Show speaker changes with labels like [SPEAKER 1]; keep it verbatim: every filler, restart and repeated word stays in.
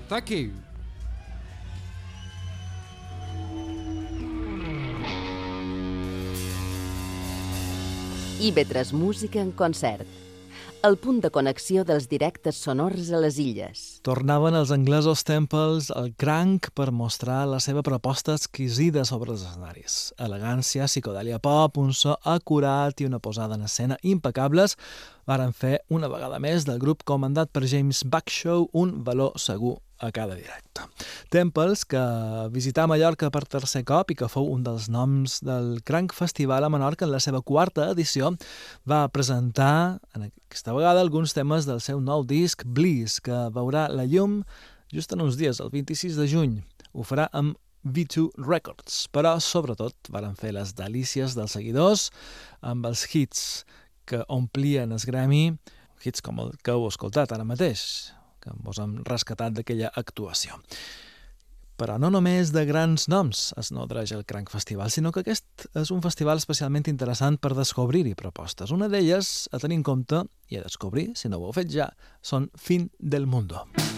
[SPEAKER 1] Thank you.
[SPEAKER 2] I ve tres Música en concert. El punt de connexió dels directes sonors a les illes.
[SPEAKER 3] Tornaven els anglesos Temples al cranc per mostrar la seva proposta exquisida sobre els escenaris. Elegància, psicodèlia pop, un so acurat i una posada en escena impecables varen fer una vegada més del grup comandat per James Backshaw un valor segur a cada directe. Temples, que visità Mallorca per tercer cop i que fou un dels noms del Cranc Festival a Menorca en la seva quarta edició, va presentar en aquesta vegada alguns temes del seu nou disc Bliss, que veurà la llum just en uns dies, el vint-i-sis de juny. Ho farà amb V dos Records, però sobretot varen fer les delícies dels seguidors amb els hits que omplien el gremi, hits com el que heu escoltat ara mateix, que vos hem rescatat d'aquella actuació. Però no només de grans noms es nodreix el Cranc Festival, sinó que aquest és un festival especialment interessant per descobrir-hi propostes. Una d'elles, a tenir en compte i a descobrir, si no ho heu fet ja, són Fin del Mundo.